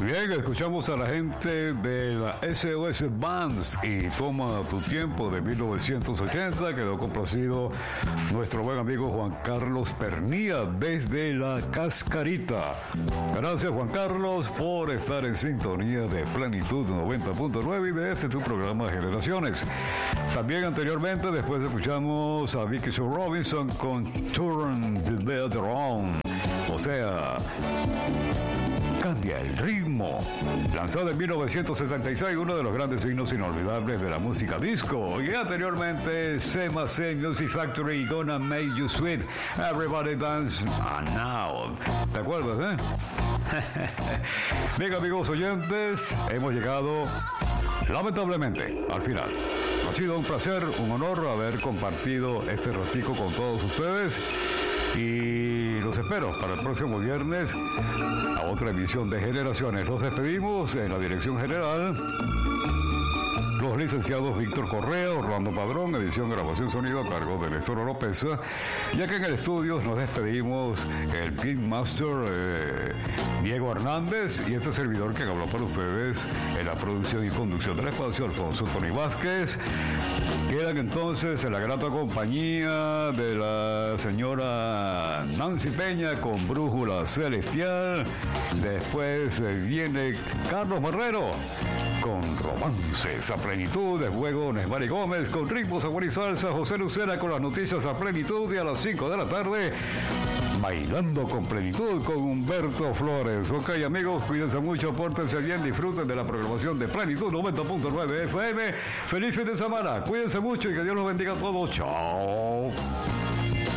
Bien, escuchamos a la gente de la SOS Bands y Toma tu Tiempo de 1980. Quedó complacido nuestro buen amigo Juan Carlos Pernía desde La Cascarita. Gracias, Juan Carlos, por estar en sintonía de Plenitud 90.9 y de este tu programa Generaciones. También anteriormente, después escuchamos a Vicky Sue Robinson con Turn the Bed Around. O sea, cambia el ritmo. Lanzado en 1976, uno de los grandes signos inolvidables de la música disco. Y anteriormente, Sema C Music Factory, Gonna Make You Sweet, Everybody Dance Now. ¿Te acuerdas, Bien, amigos oyentes, hemos llegado lamentablemente al final. Ha sido un placer, un honor haber compartido este ratico con todos ustedes. Y los espero para el próximo viernes a otra emisión de Generaciones. Los despedimos en la dirección general los licenciados Víctor Correa, Orlando Padrón, edición, grabación, sonido a cargo de Néstor López. Ya que en el estudio nos despedimos el Pitmaster Diego Hernández y este servidor que habló para ustedes en la producción y conducción del espacio, Alfonso Tony Vázquez. Quedan entonces en la grata compañía de la señora Nancy Peña con Brújula Celestial. Después viene Carlos Marrero con Romances a Plenitud. Luego Nesmari Gómez con Ritmo, Sabor y Salsa. José Lucena con las noticias a Plenitud. Y a las 5 de la tarde, Bailando con Plenitud con Humberto Flores. Ok, amigos, cuídense mucho, pórtense bien, disfruten de la programación de Plenitud 90.9 FM. Feliz fin de semana, cuídense mucho y que Dios los bendiga a todos. Chao.